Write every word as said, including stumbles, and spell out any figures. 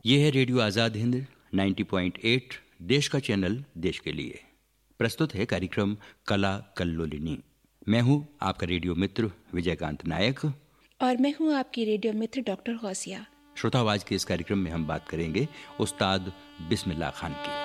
ये है रेडियो आज़ाद हिंद नब्बे पॉइंट आठ, देश का चैनल देश के लिए। प्रस्तुत है कार्यक्रम कला कल्लोलिनी। मैं हूं आपका रेडियो मित्र विजयकांत नायक और मैं हूं आपकी रेडियो मित्र डॉक्टर गौसिया। श्रोताओं, आज के इस कार्यक्रम में हम बात करेंगे उस्ताद बिस्मिल्लाह खान की।